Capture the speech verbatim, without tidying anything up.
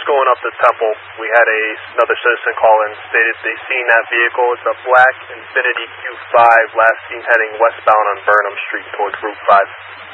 going up the Temple, we had a, another citizen call in, stated they seen that vehicle. It's a black Infiniti Q five, last seen heading westbound on Burnham Street towards Route five.